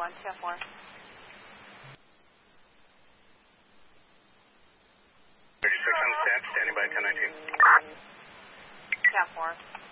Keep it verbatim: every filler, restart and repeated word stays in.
one, ten four. thirty-six on set, standing by ten nineteen. ten four.